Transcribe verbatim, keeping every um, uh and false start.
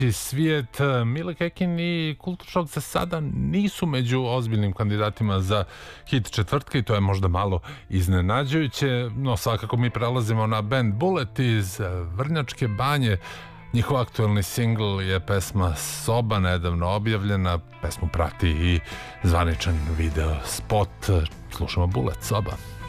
svijet. Mile Kekin i Kultur šok za sada nisu među ozbiljnim kandidatima za hit četvrtke i to je možda malo iznenađujuće, no svakako mi prelazimo na band Bullet iz Vrnjačke Banje. Njihov aktuelni singl je pesma Soba, nedavno objavljena. Pesmu prati i zvaničan video spot. Slušamo Bullet, Soba.